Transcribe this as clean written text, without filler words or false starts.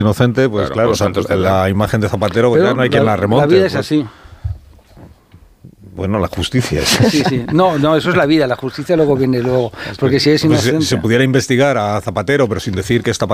inocente, pues claro, o sea, la imagen de Zapatero, pues ya no hay quien la remonte. La vida es así. Bueno, la justicia es Sí. No, eso es la vida, la justicia luego viene luego. Porque si es inocente... Si se pudiera investigar a Zapatero, pero sin decir que está